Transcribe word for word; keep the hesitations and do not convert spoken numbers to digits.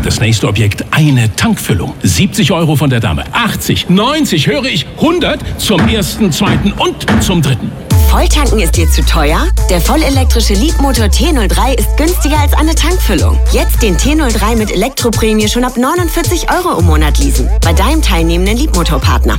Das nächste Objekt, eine Tankfüllung. siebzig Euro von der Dame. achtzig, neunzig, höre ich, hundert zum ersten, zweiten und zum dritten. Volltanken ist dir zu teuer? Der vollelektrische Leapmotor T null drei ist günstiger als eine Tankfüllung. Jetzt den T null drei mit Elektroprämie schon ab neunundvierzig Euro im Monat leasen. Bei deinem teilnehmenden Leapmotor-Partner.